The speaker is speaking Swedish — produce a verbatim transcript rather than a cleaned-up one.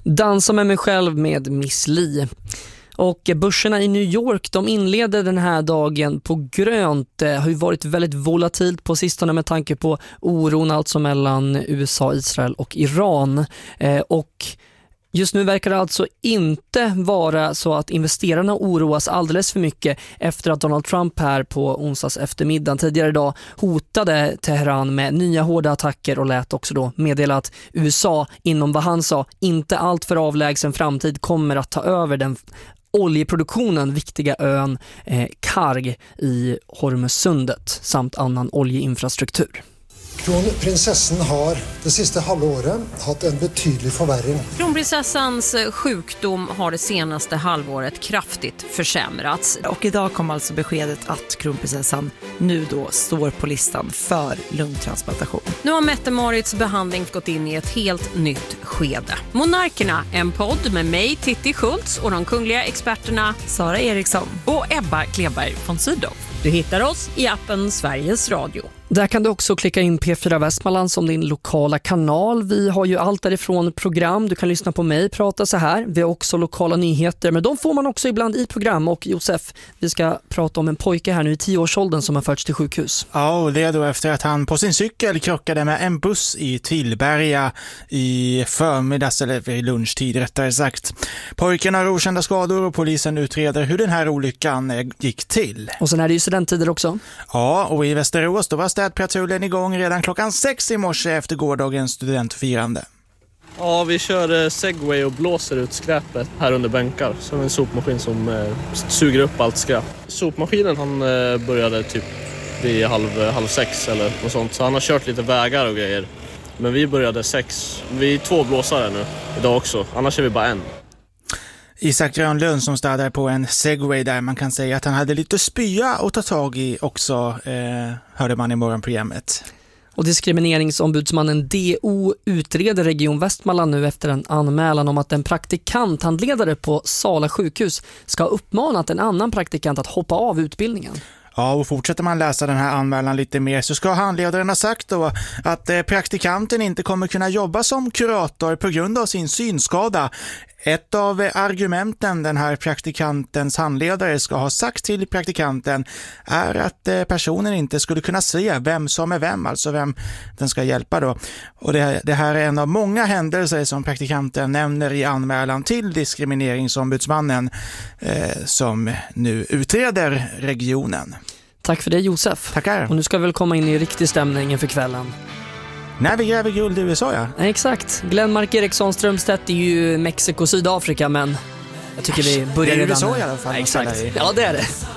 Dansa med mig själv med Miss Li. Och börserna i New York, de inleder den här dagen på grönt. Det har ju varit väldigt volatilt på sistone med tanke på oron alltså mellan U S A, Israel och Iran. Eh, och just nu verkar det alltså inte vara så att investerarna oroas alldeles för mycket efter att Donald Trump här på onsdags eftermiddag tidigare idag hotade Teheran med nya hårda attacker och lät också då meddela att U S A inom vad han sa inte allt för avlägsen framtid kommer att ta över den oljeproduktionen, viktiga ön eh, Karg i Hormuzsundet samt annan oljeinfrastruktur. Kronprinsessan har det sista halvåret haft en betydlig förvärring. Kronprinsessans sjukdom har det senaste halvåret kraftigt försämrats. Och idag kom alltså beskedet att kronprinsessan nu då står på listan för lungtransplantation. Nu har Mette-Marits behandling gått in i ett helt nytt skede. Monarkerna, en podd med mig, Titti Schultz, och de kungliga experterna Sara Eriksson och Ebba Kleberg von Sydow. Du hittar oss i appen Sveriges Radio. Där kan du också klicka in P fyra Västmanland som din lokala kanal. Vi har ju allt därifrån program. Du kan lyssna på mig prata så här. Vi har också lokala nyheter, men de får man också ibland i program. Och Josef, vi ska prata om en pojke här nu i tioårsåldern som har förts till sjukhus. Ja, och det är då efter att han på sin cykel krockade med en buss i Tillberga i förmiddags eller vid lunchtid rättare sagt. Pojken har okända skador och polisen utreder hur den här olyckan gick till. Och sen är det ju studenttider också. Ja, och i Västerås då var städpatrullen igång redan klockan sex i morse efter gårdagens studentfirande. Ja, vi kör segway och blåser ut skräpet här under bänkar. Så en sopmaskin som eh, suger upp allt skräp. Sopmaskinen han eh, började typ vid halv, halv sex eller något sånt. Så han har kört lite vägar och grejer. Men vi började sex. Vi är två blåsare nu idag också. Annars är vi bara en. Isak Grönlund som städar på en segway där man kan säga att han hade lite spya att ta tag i också, eh, hörde man i morgonprogrammet. Och diskrimineringsombudsmannen D O utreder Region Västmanland nu efter en anmälan om att en praktikanthandledare på Sala sjukhus ska ha uppmanat en annan praktikant att hoppa av utbildningen. Ja, och fortsätter man läsa den här anmälan lite mer så ska handledaren ha sagt då att eh, praktikanten inte kommer kunna jobba som kurator på grund av sin synskada. Ett av argumenten den här praktikantens handledare ska ha sagt till praktikanten är att eh, personen inte skulle kunna se vem som är vem, alltså vem den ska hjälpa då. Och det, det här är en av många händelser som praktikanten nämner i anmälan till diskrimineringsombudsmannen eh, som nu utreder regionen. Tack för det, Josef. Tackar. Och nu ska vi väl komma in i riktig stämning inför kvällen. När vi gräver guld i U S A, ja. Ja, exakt. Glenmark Eriksson Strömstedt är ju Mexiko och Sydafrika, men jag tycker vi börjar det är redan. U S A i alla fall. Ja, exakt. Ja, det är det.